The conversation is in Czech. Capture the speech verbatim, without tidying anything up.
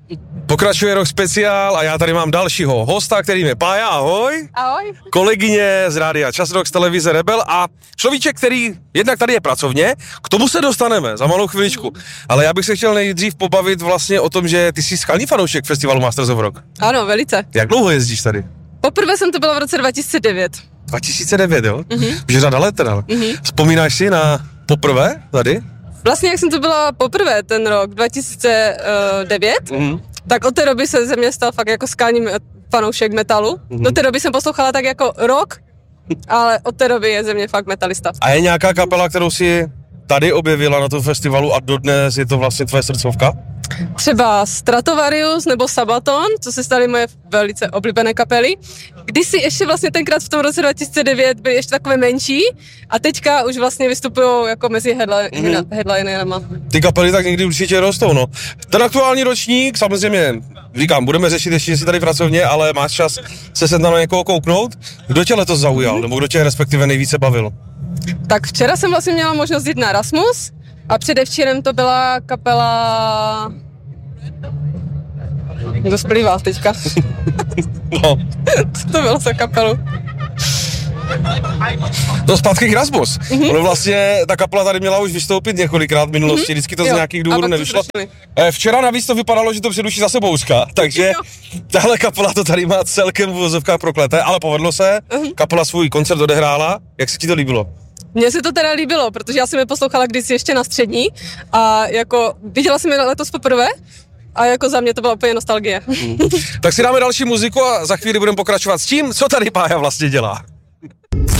Pokračuje Rock speciál a já tady mám dalšího hosta, kterým je Pája, ahoj. Ahoj. Kolegyně z rádia Čas Rock z televize Rebel a človíček, který jednak tady je pracovně, k tomu se dostaneme za malou chviličku. Ale já bych se chtěl nejdřív pobavit vlastně o tom, že ty jsi skalní fanoušek festivalu Masters of Rock. Ano, velice. Jak dlouho jezdíš tady? Poprvé jsem to byla v roce dva tisíce devět. dva tisíce devět, jo? Mhm. Už je řada let teda. Mhm. Vzpomínáš si na poprvé tady? Vlastně jak jsem to byla poprvé ten rok dva tisíce devět, Mhm. tak od té doby se ze mě stal fakt jako skalní fanoušek metalu. Mhm. Do té doby jsem poslouchala tak jako rock, ale od té doby je ze mě fakt metalista. A je nějaká kapela, kterou si tady objevila na tom festivalu a dodnes je to vlastně tvoje srdcovka? Třeba Stratovarius nebo Sabaton, co se staly moje velice oblíbené kapely. Kdysi ještě vlastně tenkrát v tom roce dva tisíce devět byly ještě takové menší a teďka už vlastně vystupují jako mezi headli- Mhm. headlinerama. Ty kapely tak někdy určitě rostou, no. Ten aktuální ročník, samozřejmě, říkám, budeme řešit ještě, jestli tady pracovně, ale máš čas se sem na někoho kouknout. Kdo tě letos zaujal, nebo kdo tě respektive nejvíce bavil? Tak včera jsem vlastně měla možnost jít na Rasmus a předevčírem to byla kapela... Kdo splývá teďka? No, Co to bylo za kapelu? to zpátky k Rasmus. Mhm. Ono vlastně, ta kapela tady měla už vystoupit několikrát v minulosti, vždycky to z Jo, nějakých a důvodů pak to nevyšlo. zrušili. Eh, Včera navíc to vypadalo, že to přeruší zase bouřka, takže tahle kapela to tady má celkem v uvozovkách prokleté, ale povedlo se, Mhm. kapela svůj koncert odehrála, jak se ti to líbilo? Mně se to teda líbilo, protože já jsem je poslouchala kdysi ještě na střední a jako viděla jsem je letos poprvé a jako za mě to byla úplně nostalgie. Tak si dáme další muziku a za chvíli budeme pokračovat s tím, co tady Pája vlastně dělá.